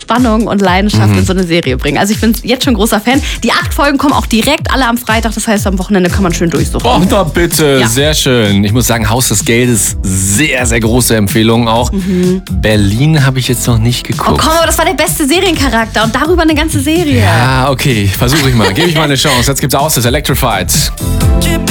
Spannung und Leidenschaft in so eine Serie bringen. Also ich bin jetzt schon großer Fan. Die 8 Folgen kommen auch direkt alle am Freitag. Das heißt, am Wochenende kann man schön durchsuchen. Oh, da bitte. Ja. Sehr schön. Ich muss sagen, Haus des Geldes, sehr, sehr große Empfehlung auch. Berlin habe ich jetzt noch nicht Oh geguckt. komm, aber das war der beste Seriencharakter und darüber eine ganze Serie. Ja, okay, versuche ich mal. Gebe ich mal eine Chance. Jetzt gibt's aus, das Electrified.